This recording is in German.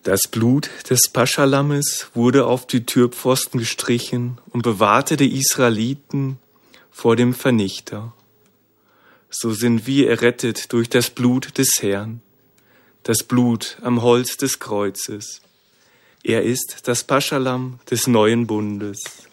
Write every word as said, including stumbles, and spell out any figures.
Das Blut des Paschalammes wurde auf die Türpfosten gestrichen und bewahrte die Israeliten vor dem Vernichter. So sind wir errettet durch das Blut des Herrn, das Blut am Holz des Kreuzes. Er ist das Paschalamm des neuen Bundes.